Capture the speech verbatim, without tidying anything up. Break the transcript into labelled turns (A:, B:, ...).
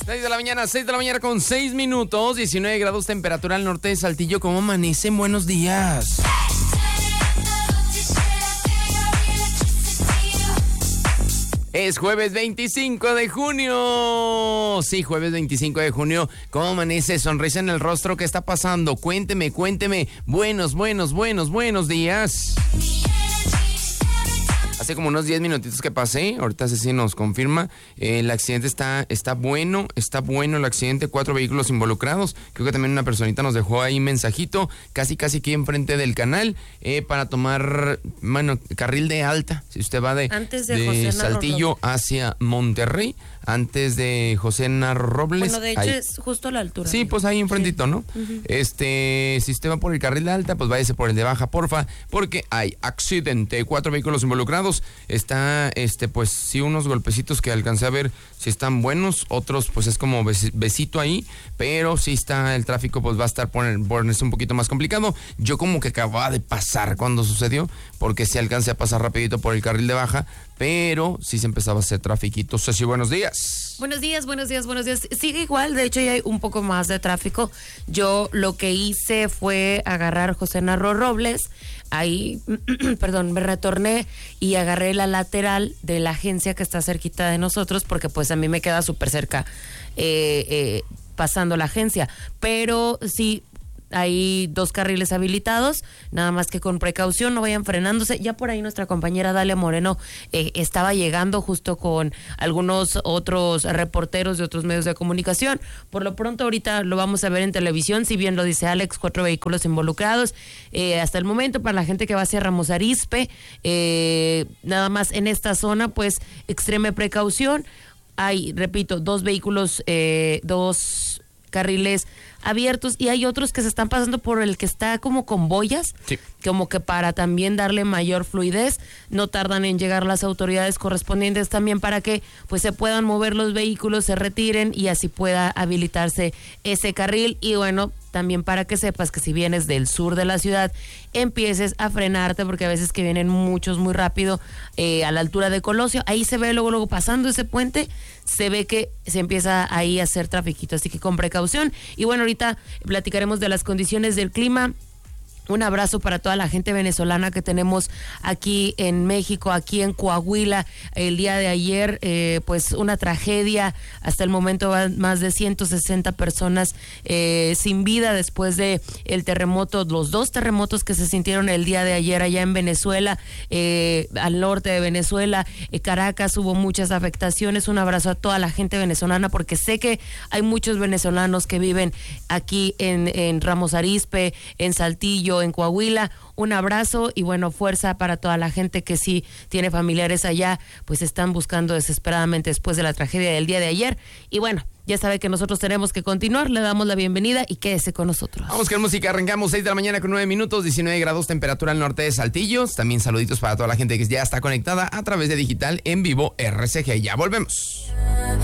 A: seis de la mañana, seis de la mañana con seis minutos, diecinueve grados temperatura al norte de Saltillo. ¿Cómo amanecen? Buenos días. Es jueves veinticinco de junio. Sí, jueves veinticinco de junio. ¿Cómo amanece? Sonrisa en el rostro. ¿Qué está pasando? Cuénteme, cuénteme. Buenos, buenos, buenos, buenos días. Hace como unos diez minutitos que pasé, ahorita Ceci nos confirma, eh, el accidente está, está bueno, está bueno el accidente, cuatro vehículos involucrados, creo que también una personita nos dejó ahí mensajito, casi casi aquí enfrente del canal, eh, para tomar, bueno, carril de alta, si usted va de,
B: antes de,
A: de
B: José
A: Saltillo hacia Monterrey, antes de José Narro Robles.
B: Bueno, de hecho
A: ahí.
B: Es justo a la altura.
A: Sí, pues ahí enfrentito, sí. ¿no? Uh-huh. Este, si usted va por el carril de alta, pues váyase por el de baja, porfa, porque hay accidente, cuatro vehículos involucrados. Está, este, pues sí, unos golpecitos que alcancé a ver si están buenos, otros pues es como besito ahí, pero sí está, el tráfico pues va a estar por ponerse un poquito más complicado. Yo como que acababa de pasar cuando sucedió, porque sí alcancé a pasar rapidito por el carril de baja, pero sí se empezaba a hacer trafiquito. Ceci, buenos días.
B: Buenos días, buenos días, buenos días. Sigue igual, de hecho ya hay un poco más de tráfico. Yo lo que hice fue agarrar José Narro Robles, ahí, perdón, me retorné y agarré la lateral de la agencia que está cerquita de nosotros, porque pues a mí me queda súper cerca eh, eh, pasando la agencia, pero sí, hay dos carriles habilitados, nada más que con precaución, no vayan frenándose. Ya por ahí nuestra compañera Dalia Moreno eh, estaba llegando justo con algunos otros reporteros de otros medios de comunicación. Por lo pronto ahorita lo vamos a ver en televisión, si bien lo dice Alex, cuatro vehículos involucrados. Eh, hasta el momento, para la gente que va hacia Ramos Arizpe, eh, nada más en esta zona, pues extreme precaución. Hay, repito, dos vehículos, eh, dos carriles abiertos y hay otros que se están pasando por el que está como con boyas, sí. Como que para también darle mayor fluidez. No tardan en llegar las autoridades correspondientes también para que pues se puedan mover los vehículos, se retiren y así pueda habilitarse ese carril. Y bueno, también para que sepas que si vienes del sur de la ciudad, empieces a frenarte, porque a veces que vienen muchos muy rápido eh, a la altura de Colosio, ahí se ve luego, luego pasando ese puente, se ve que se empieza ahí a hacer trafiquito, así que con precaución. Y bueno, ahorita platicaremos de las condiciones del clima. Un abrazo para toda la gente venezolana que tenemos aquí en México, aquí en Coahuila. El día de ayer, eh, pues una tragedia. Hasta el momento van más de ciento sesenta personas eh, sin vida después de el terremoto, los dos terremotos que se sintieron el día de ayer allá en Venezuela, eh, al norte de Venezuela, eh, Caracas, hubo muchas afectaciones. Un abrazo a toda la gente venezolana, porque sé que hay muchos venezolanos que viven aquí en, en Ramos Arizpe, en Saltillo, en Coahuila. Un abrazo y bueno, fuerza para toda la gente que sí tiene familiares allá, pues están buscando desesperadamente después de la tragedia del día de ayer. Y bueno, ya sabe que nosotros tenemos que continuar, le damos la bienvenida y quédese con nosotros.
A: Vamos con música, arrancamos seis de la mañana con nueve minutos, diecinueve grados temperatura al norte de Saltillo. También saluditos para toda la gente que ya está conectada a través de digital en vivo R C G. Ya volvemos.